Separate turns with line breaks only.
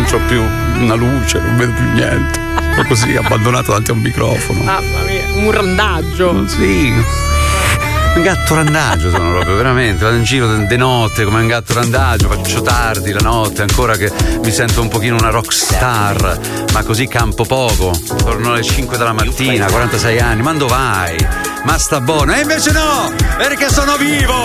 non c'ho più una luce, non vedo più niente. Sono così abbandonato davanti a un microfono.
Mamma mia, un randaggio.
Sì. Un gatto randagio sono proprio, veramente. Vado in giro di notte come un gatto randagio, faccio tardi la notte, ancora che mi sento un pochino una rockstar, ma così campo poco. Torno alle 5 della mattina, 46 anni, ma dove vai? Ma sta buono. E invece no, perché sono vivo!